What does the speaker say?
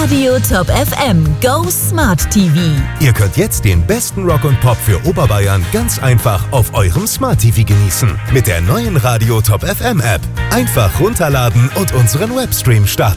Radio Top FM Go Smart TV. Ihr könnt jetzt den besten Rock und Pop für Oberbayern ganz einfach auf eurem Smart TV genießen. Mit der neuen Radio Top FM App. Einfach runterladen und unseren Webstream starten.